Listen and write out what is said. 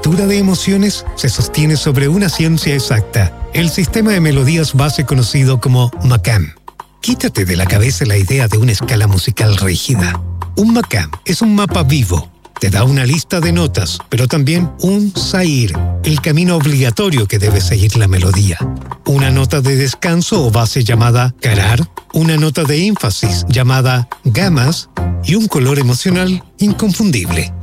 lectura de emociones se sostiene sobre una ciencia exacta, el sistema de melodías base conocido como Makam. Quítate de la cabeza la idea de una escala musical rígida. Un Makam es un mapa vivo. Te da una lista de notas, pero también un sair, el camino obligatorio que debe seguir la melodía. Una nota de descanso o base llamada karar, una nota de énfasis llamada gamas y un color emocional inconfundible.